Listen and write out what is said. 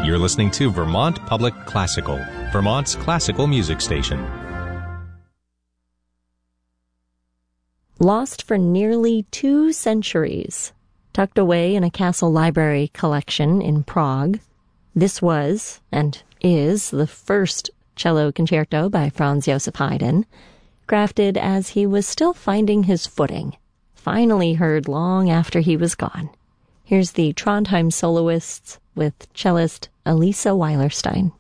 You're listening to Vermont Public Classical, Vermont's classical music station. Lost for nearly 2 centuries, tucked away in a castle library collection in Prague, this was, and is, the first cello concerto by Franz Joseph Haydn, crafted as he was still finding his footing, finally heard long after he was gone. Here's the Trondheim soloists with cellist Elisa Weilerstein.